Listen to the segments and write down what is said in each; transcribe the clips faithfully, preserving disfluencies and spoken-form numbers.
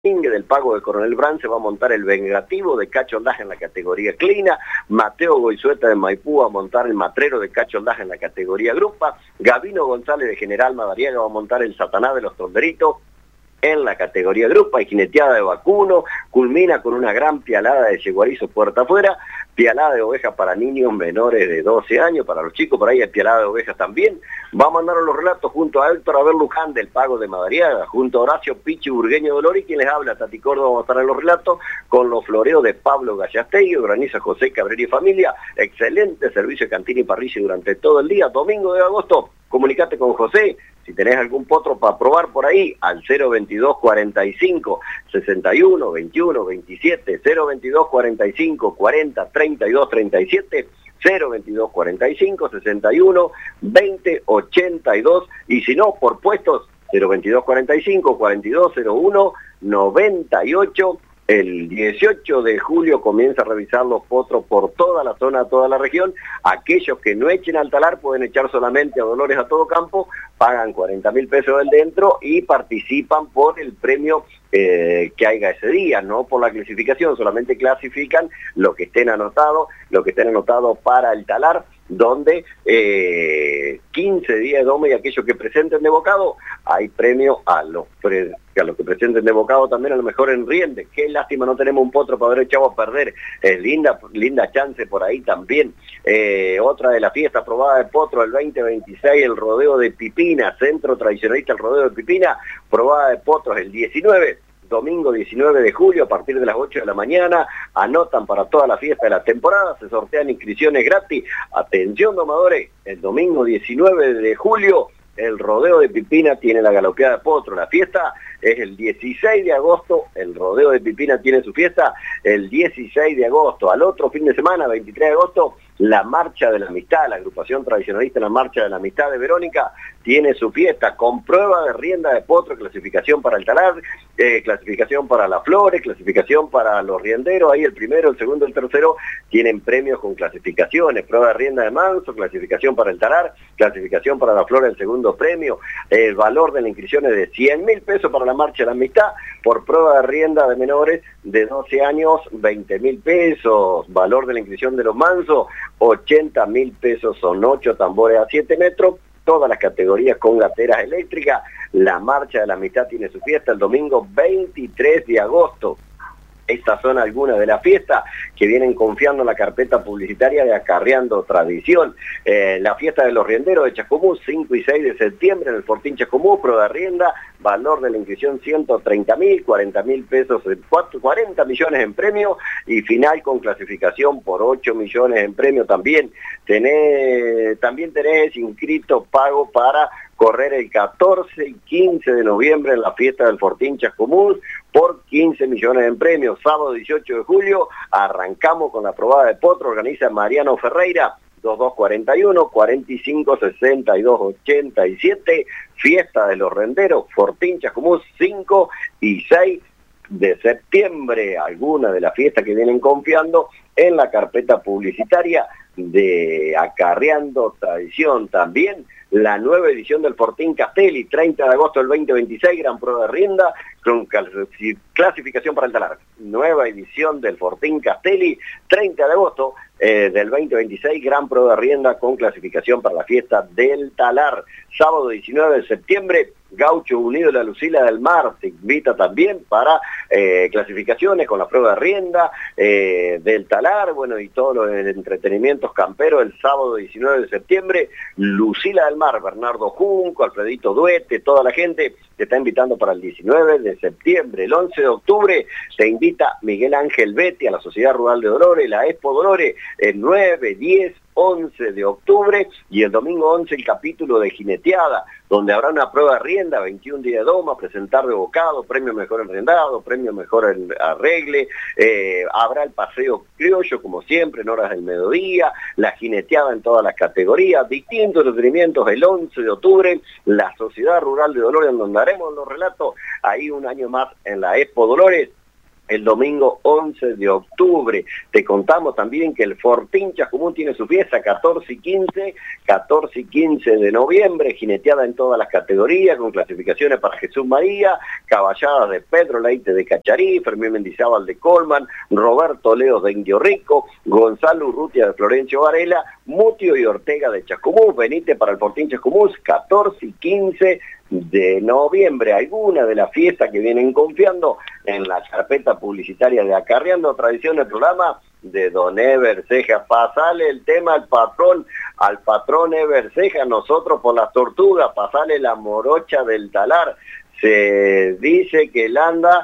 del Pago de Coronel Brand se va a montar el Vengativo de Cacho Aldaz en la categoría Clina, Mateo Goizueta de Maipú va a montar el Matrero de Cacho Aldaz en la categoría Grupa, Gabino González de General Madariaga va a montar el Satanás de los Tonderitos en la categoría Grupa, y jineteada de vacuno, culmina con una gran pialada de yeguarizo puerta afuera, pialada de ovejas para niños menores de doce años, para los chicos por ahí hay pialada de ovejas también. Va a mandar los relatos junto a Héctor Aber Luján del Pago de Madariaga, junto a Horacio Pichi Burgueño Dolori, quien les habla, Tati Córdoba, va a estar en los relatos, con los floreos de Pablo Gallastegui, organiza José Cabrera y familia, excelente servicio de cantina y parrilla durante todo el día, domingo de agosto, comunicate con José. Si tenés algún potro para probar por ahí, al cero veintidós cuarenta y cinco, sesenta y uno, veintiuno, veintisiete, cero veintidós cuarenta y cinco, cuarenta, treinta y dos, treinta y siete, cero veintidós cuarenta y cinco, sesenta y uno, veinte, ochenta y dos, y si no, por puestos, cero veintidós cuarenta y cinco, cuarenta y dos, cero uno, noventa y ocho. El dieciocho de julio comienza a revisar los potros por toda la zona, toda la región. Aquellos que no echen al talar pueden echar solamente a Dolores a todo campo, pagan cuarenta mil pesos del dentro y participan por el premio eh, que haya ese día, no por la clasificación, solamente clasifican lo que estén anotados, lo que estén anotados para el talar, donde eh, quince días de doma y aquellos que presenten de bocado, hay premio a los, pre, a los que presenten de bocado también a lo mejor en riende. Qué lástima no tenemos un potro para haber echado a perder, es linda, linda chance por ahí también. Eh, otra de la fiesta aprobada de potro el veinte veintiséis, el rodeo de Pipina, centro tradicionalista el rodeo de Pipina, probada de potros el diecinueve, domingo diecinueve de julio a partir de las ocho de la mañana, anotan para toda la fiesta de la temporada, se sortean inscripciones gratis. Atención domadores, el domingo diecinueve de julio el rodeo de Pipina tiene la galopeada de potro, la fiesta es el dieciséis de agosto, el rodeo de Pipina tiene su fiesta el dieciséis de agosto, al otro fin de semana, veintitrés de agosto, la Marcha de la Amistad, la agrupación tradicionalista La Marcha de la Amistad de Verónica, tiene su fiesta con prueba de rienda de potro, clasificación para el talar, eh, clasificación para las flores, clasificación para los rienderos, ahí el primero, el segundo, el tercero, tienen premios con clasificaciones, prueba de rienda de manso, clasificación para el talar, clasificación para la flor, el segundo premio, el valor de la inscripción es de cien mil pesos para la Marcha de la Amistad, por prueba de rienda de menores de doce años, veinte mil pesos, valor de la inscripción de los mansos, ochenta mil pesos, son ocho tambores a siete metros, todas las categorías con gateras eléctricas. La Marcha de la Amistad tiene su fiesta el domingo veintitrés de agosto. Estas son algunas de las fiestas que vienen confiando en la carpeta publicitaria de Acarreando Tradición. Eh, la fiesta de los rienderos de Chascomús, cinco y seis de septiembre en el Fortín Chascomús, prueba de rienda, valor de la inscripción ciento treinta mil, cuarenta mil pesos, cuarenta millones en premio, y final con clasificación por ocho millones en premio también. Tenés, también tenés inscrito pago para correr el catorce y quince de noviembre en la fiesta del Fortín Chascomús por quince millones en premios. Sábado dieciocho de julio arrancamos con la probada de potro, organiza Mariano Ferreira, veintidós cuarenta y uno, cuarenta y cinco, sesenta y dos, ochenta y siete, fiesta de los renderos, Fortín Chascomús, cinco y seis de septiembre, algunas de las fiestas que vienen confiando en la carpeta publicitaria de Acarreando Tradición. También la nueva edición del Fortín Castelli, treinta de agosto del veinte veintiséis, gran prueba de rienda con clasificación para el talar. Nueva edición del Fortín Castelli, treinta de agosto eh, del veinte veintiséis, gran prueba de rienda con clasificación para la fiesta del talar. Sábado diecinueve de septiembre, Gaucho Unido de la Lucila del Mar te invita también para eh, clasificaciones con la prueba de rienda eh, del talar, bueno, y todos los entretenimientos camperos el sábado diecinueve de septiembre. Lucila del Mar, Bernardo Junco, Alfredito Duete, toda la gente te está invitando para el diecinueve de septiembre. El once de octubre te invita Miguel Ángel Betti a la Sociedad Rural de Dolores, la Expo Dolores, el nueve, diez, once de octubre, y el domingo once el capítulo de jineteada, donde habrá una prueba de rienda, veintiún días de doma, presentar de bocado, premio mejor enrendado, premio mejor en arregle, eh, habrá el paseo criollo como siempre en horas del mediodía, la jineteada en todas las categorías, distintos entretenimientos el once de octubre, la Sociedad Rural de Dolores, en donde haremos los relatos, ahí un año más en la Expo Dolores. el domingo once de octubre. Te contamos también que el Fortín Chascomún tiene su fiesta catorce y quince, catorce y quince de noviembre, jineteada en todas las categorías, con clasificaciones para Jesús María, caballadas de Pedro Leite de Cacharí, Fermín Mendizábal de Colman, Roberto Leos de Indio Rico, Gonzalo Urrutia de Florencio Varela, Mutio y Ortega de Chascomús. Venite para el Fortín Chascomús, catorce y quince de noviembre. Alguna de las fiestas que vienen confiando en la carpeta publicitaria de Acarreando Tradición, el programa de don Eber Ceja. Pasale el tema al patrón, al patrón Eber Ceja, nosotros por las tortugas, pasale la morocha del talar. Se dice que él anda,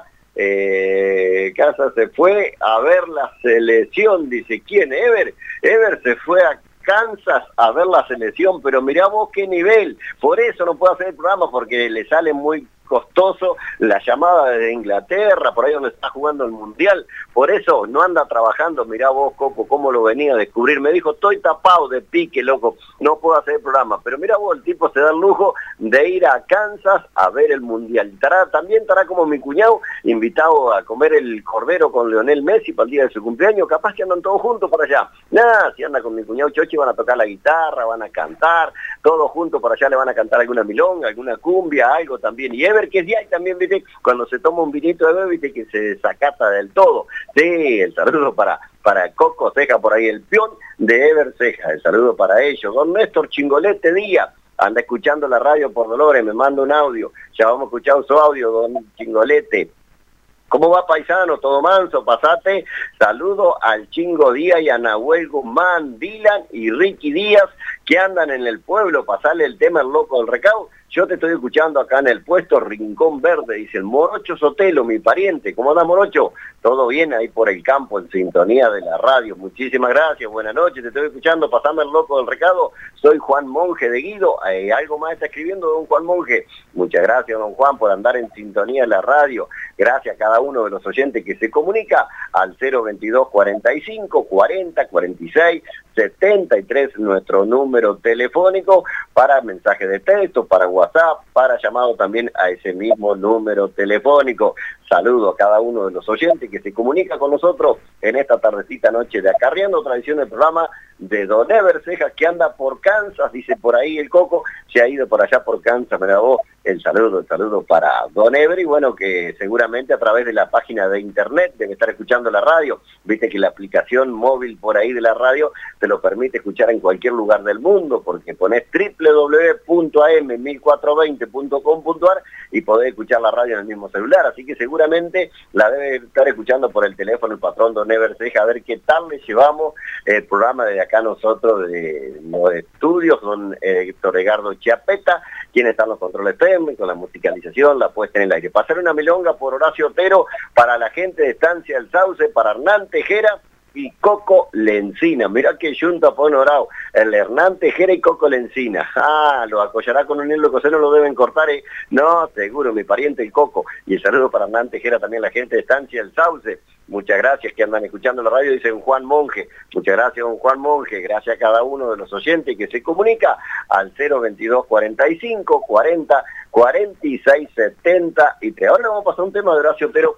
eh, Casa se fue a ver la selección, dice, ¿quién? Eber, Eber se fue a Kansas a ver la selección, pero mirá vos qué nivel, por eso no puedo hacer el programa, porque le sale muy costoso la llamada desde Inglaterra, por ahí donde está jugando el Mundial, por eso no anda trabajando. Mirá vos, Coco, cómo lo venía a descubrir, me dijo, estoy tapado de pique, loco, no puedo hacer el programa, pero mirá vos, el tipo se da el lujo de ir a Kansas a ver el Mundial. Estará, también estará como mi cuñado, invitado a comer el cordero con Lionel Messi para el día de su cumpleaños, capaz que andan todos juntos por allá. Nada, si anda con mi cuñado Chochi van a tocar la guitarra, van a cantar, todos juntos por allá le van a cantar alguna milonga, alguna cumbia, algo también, y Eber que es de ahí también, viste, cuando se toma un vinito de bebé, viste, que se desacata del todo. Sí, el saludo para, para Coco Ceja, por ahí el peón de Eber Ceja, el saludo para ellos. Don Néstor Chingolete Díaz, anda escuchando la radio por Dolores, me manda un audio, ya vamos a escuchar su audio, don Chingolete. ¿Cómo va, paisano? ¿Todo manso? Pasate. Saludo al Chingo Díaz y a Nahuel Guzmán, Dylan y Ricky Díaz, que andan en el pueblo. Pasale el tema El Loco del Recado. Yo te estoy escuchando acá en el puesto Rincón Verde, dice el Morocho Sotelo, mi pariente. ¿Cómo anda, Morocho? Todo bien ahí por el campo, en sintonía de la radio. Muchísimas gracias, buenas noches, te estoy escuchando, pasame El Loco del Recado. Soy Juan Monje de Guido. Eh, ¿Algo más está escribiendo don Juan Monje? Muchas gracias, don Juan, por andar en sintonía de la radio. Gracias a cada uno de los oyentes que se comunica al cero veintidós cuarenta y cinco cuarenta cuarenta y seis setenta y tres, nuestro número telefónico, para mensajes de texto, para WhatsApp, para llamado también a ese mismo número telefónico. Saludo a cada uno de los oyentes que se comunica con nosotros en esta tardecita noche de Acarreando Tradición, del programa de don Eber Ceja, que anda por Kansas, dice por ahí el Coco, se ha ido por allá por Kansas, me da vos el saludo, el saludo para don Eber, y bueno, que seguramente a través de la página de internet debe estar escuchando la radio. Viste que la aplicación móvil por ahí de la radio te lo permite escuchar en cualquier lugar del mundo, porque pones doble u doble u doble u punto a m mil cuatrocientos veinte punto com punto a r y podés escuchar la radio en el mismo celular, así que seguramente la debe estar escuchando por el teléfono el patrón don Eber Ceja, a ver qué tal le llevamos el programa de acá nosotros de los estudios, don Héctor Egardo Chiapeta, quien está en los controles técnicos, con la musicalización, la puesta en el aire. Pasar una milonga por Horacio Otero para la gente de Estancia del Sauce, para Hernán Tejera y Coco Lencina. Mirá que junta pone orado, el Hernán Tejera y Coco Lencina. Ah, lo acollará con un hilo que no lo deben cortar, ¿eh? No, seguro, mi pariente el Coco. Y el saludo para Hernán Tejera, también la gente de Estancia del Sauce. Muchas gracias que andan escuchando la radio, dice don Juan Monje. Muchas gracias, don Juan Monje. Gracias a cada uno de los oyentes que se comunica al cero veintidós cuarenta y cinco cuarenta cuarenta y seis setenta y tres. Ahora le vamos a pasar un tema de Horacio Otero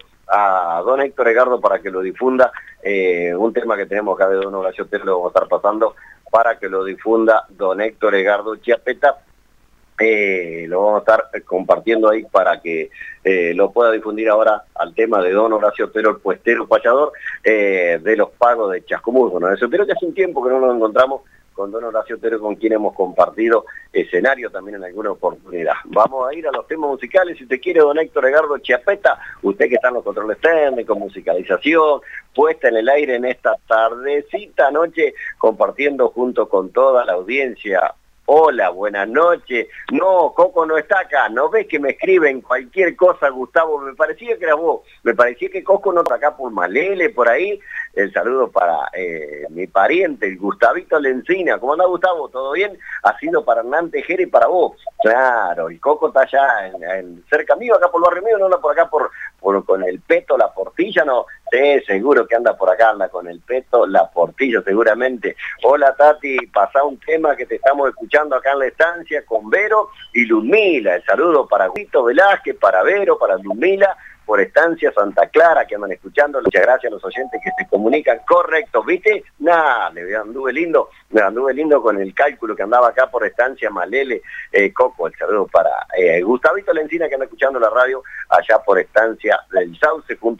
a don Héctor Egardo para que lo difunda, eh, un tema que tenemos acá de don Horacio Otero, lo vamos a estar pasando para que lo difunda don Héctor Egardo Chiapeta. Eh, lo vamos a estar compartiendo ahí para que eh, lo pueda difundir ahora al tema de don Horacio Otero, el puestero payador eh, de los pagos de Chascomús. Don Horacio Otero, que hace un tiempo que no nos encontramos con don Horacio Otero, con quien hemos compartido escenario también en alguna oportunidad. Vamos a ir a los temas musicales, si usted quiere, don Héctor Egardo Chiapeta, usted que está en los controles técnicos, musicalización, puesta en el aire en esta tardecita noche, compartiendo junto con toda la audiencia. Hola, buenas noches. No, Coco no está acá. ¿No ves que me escriben cualquier cosa, Gustavo? Me parecía que era vos. Me parecía que Coco no está acá por Malele, por ahí. El saludo para eh, mi pariente, el Gustavito Lencina. ¿Cómo anda, Gustavo? ¿Todo bien? Ha sido para Hernán Tejera y para vos. Claro, el Coco está allá en, en cerca mío, acá por el barrio mío, no anda por acá por, por con el Peto, la Portilla, no. Sí, seguro que anda por acá, anda con el Peto, la Portilla, seguramente. Hola, Tati, pasá un tema que te estamos escuchando acá en la estancia con Vero y Ludmila. El saludo para Guito Velázquez, para Vero, para Ludmila, por Estancia Santa Clara, que andan escuchando. Muchas gracias a los oyentes que se comunican. Correcto, ¿viste? Nada, le anduve lindo, me anduve lindo con el cálculo que andaba acá por Estancia Malele, eh, Coco, el saludo para eh, Gustavito Lencina, que anda escuchando la radio allá por Estancia del Sauce, junto